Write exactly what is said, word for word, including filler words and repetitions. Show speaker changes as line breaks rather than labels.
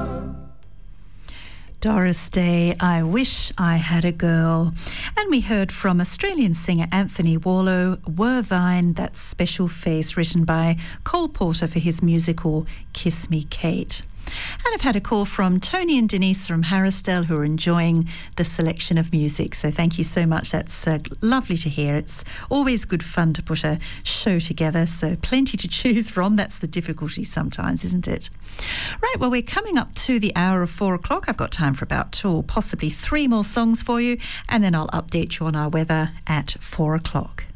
Doris Day, I Wish I Had a Girl. And we heard from Australian singer Anthony Warlow, Were Thine That Special Face, written by Cole Porter for his musical Kiss Me Kate. And I've had a call from Tony and Denise from Harrisdale, who are enjoying the selection of music. So thank you so much. That's uh, lovely to hear. It's always good fun to put a show together. So plenty to choose from. That's the difficulty sometimes, isn't it? Right, well, we're coming up to the hour of four o'clock. I've got time for about two or possibly three more songs for you. And then I'll update you on our weather at four o'clock.